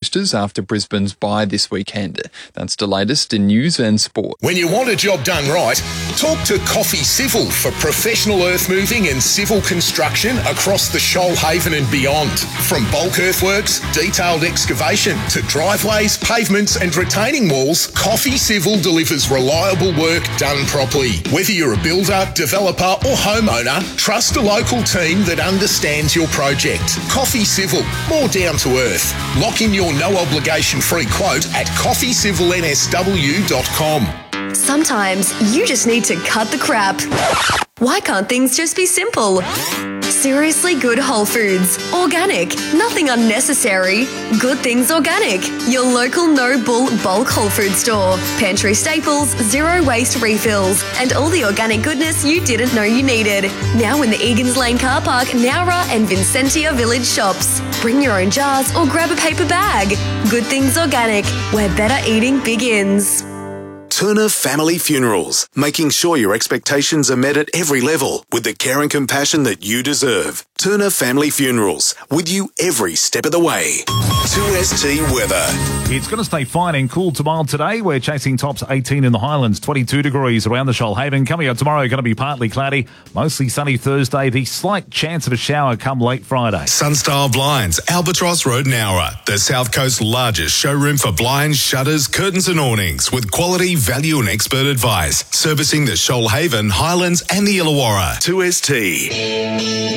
Roosters after Brisbane's bye this weekend. That's the latest in news and sport. When you want a job done right, talk to Coffee Civil for professional earth moving and civil construction across the Shoalhaven and beyond. From bulk earthworks, detailed excavation to driveways, pavements and retaining walls, Coffee Civil delivers reliable work done properly. Whether you're a builder, developer or homeowner, trust a local team that understands your project. Coffee Civil, more down to earth. Lock in your no obligation free quote at coffeecivilnsw.com. Sometimes you just need to cut the crap. Why can't things just be simple? Seriously Good Whole Foods. Organic. Nothing unnecessary. Good Things Organic. Your local no-bull bulk whole food store. Pantry staples, zero waste refills, and all the organic goodness you didn't know you needed. Now in the Egan's Lane car park, Nowra and Vincentia Village shops. Bring your own jars or grab a paper bag. Good Things Organic, where better eating begins. Turner Family Funerals, making sure your expectations are met at every level with the care and compassion that you deserve. Turner Family Funerals, with you every step of the way. 2ST weather. It's going to stay fine and cool tomorrow. Today, we're chasing tops 18 in the Highlands, 22 degrees around the Shoalhaven. Coming up tomorrow, going to be partly cloudy, mostly sunny Thursday. The slight chance of a shower come late Friday. Sunstyle Blinds, Albatross Road, Nowra. The South Coast's largest showroom for blinds, shutters, curtains and awnings with quality, value and expert advice. Servicing the Shoalhaven, Highlands and the Illawarra. 2ST.